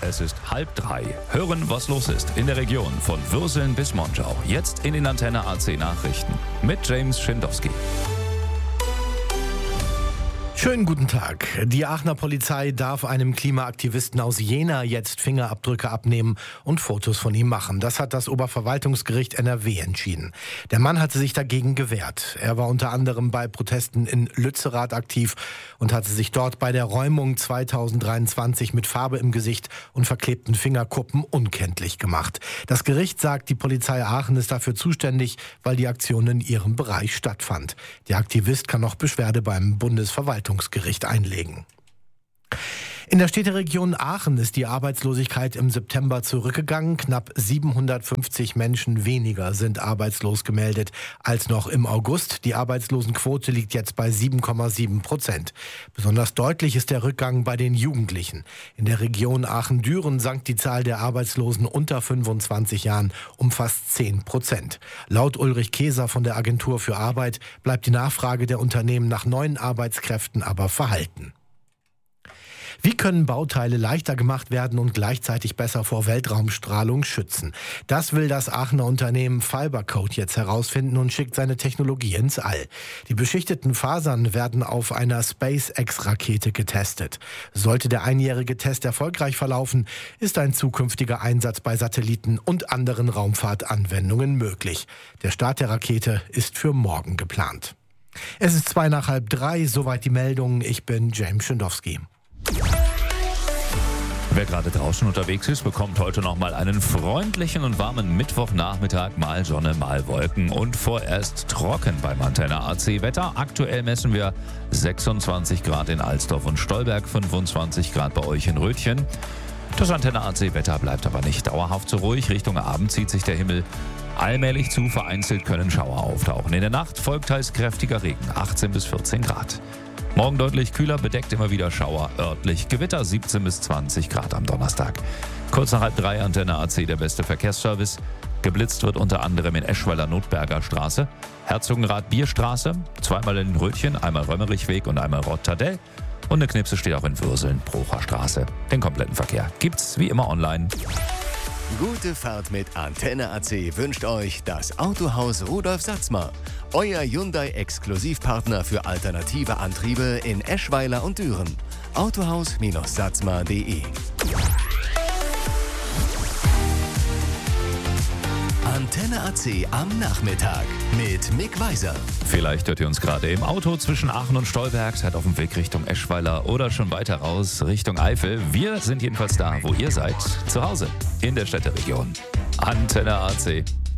Es ist 2:30. Hören, was los ist in der Region von Würseln bis Monschau. Jetzt in den Antenne AC Nachrichten mit James Schindowski. Schönen guten Tag. Die Aachener Polizei darf einem Klimaaktivisten aus Jena jetzt Fingerabdrücke abnehmen und Fotos von ihm machen. Das hat das Oberverwaltungsgericht NRW entschieden. Der Mann hatte sich dagegen gewehrt. Er war unter anderem bei Protesten in Lützerath aktiv und hatte sich dort bei der Räumung 2023 mit Farbe im Gesicht und verklebten Fingerkuppen unkenntlich gemacht. Das Gericht sagt, die Polizei Aachen ist dafür zuständig, weil die Aktion in ihrem Bereich stattfand. Der Aktivist kann noch Beschwerde beim Bundesverwaltungsgericht einlegen. In der Städteregion Aachen ist die Arbeitslosigkeit im September zurückgegangen. Knapp 750 Menschen weniger sind arbeitslos gemeldet als noch im August. Die Arbeitslosenquote liegt jetzt bei 7,7%. Besonders deutlich ist der Rückgang bei den Jugendlichen. In der Region Aachen-Düren sank die Zahl der Arbeitslosen unter 25 Jahren um fast 10%. Laut Ulrich Keser von der Agentur für Arbeit bleibt die Nachfrage der Unternehmen nach neuen Arbeitskräften aber verhalten. Wie können Bauteile leichter gemacht werden und gleichzeitig besser vor Weltraumstrahlung schützen? Das will das Aachener Unternehmen Fibercoat jetzt herausfinden und schickt seine Technologie ins All. Die beschichteten Fasern werden auf einer SpaceX-Rakete getestet. Sollte der einjährige Test erfolgreich verlaufen, ist ein zukünftiger Einsatz bei Satelliten und anderen Raumfahrtanwendungen möglich. Der Start der Rakete ist für morgen geplant. Es ist 2:30, soweit die Meldung. Ich bin James Schindowski. Wer gerade draußen unterwegs ist, bekommt heute noch mal einen freundlichen und warmen Mittwochnachmittag, mal Sonne, mal Wolken und vorerst trocken beim Antenne AC Wetter. Aktuell messen wir 26 Grad in Alsdorf und Stolberg, 25 Grad bei euch in Rötchen. Das Antenne AC Wetter bleibt aber nicht dauerhaft so ruhig. Richtung Abend zieht sich der Himmel allmählich zu, vereinzelt können Schauer auftauchen. In der Nacht folgt teils kräftiger Regen, 18 bis 14 Grad. Morgen deutlich kühler, bedeckt immer wieder Schauer, örtlich Gewitter, 17 bis 20 Grad am Donnerstag. Kurz nach 2:30 Antenne AC, der beste Verkehrsservice. Geblitzt wird unter anderem in Eschweiler Notberger Straße, Herzogenrath Bierstraße, zweimal in Rötchen, einmal Römmerichweg und einmal Rotterdell. Und eine Knipse steht auch in Würseln, Brocher Straße. Den kompletten Verkehr gibt's wie immer online. Gute Fahrt mit Antenne AC wünscht euch das Autohaus Rudolf Satzmar. Euer Hyundai-Exklusivpartner für alternative Antriebe in Eschweiler und Düren. Autohaus-satzmar.de. Antenne AC am Nachmittag mit Mick Weiser. Vielleicht hört ihr uns gerade im Auto zwischen Aachen und Stolberg, seid auf dem Weg Richtung Eschweiler oder schon weiter raus Richtung Eifel. Wir sind jedenfalls da, wo ihr seid, zu Hause in der Städteregion. Antenne AC.